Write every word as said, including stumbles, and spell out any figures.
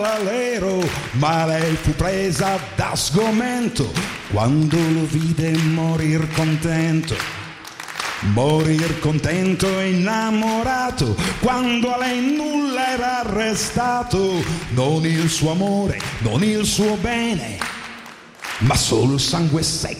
Valero, ma lei fu presa da sgomento quando lo vide morir contento. Morir contento e innamorato quando a lei nulla era restato, non il suo amore, non il suo bene, ma solo il sangue secco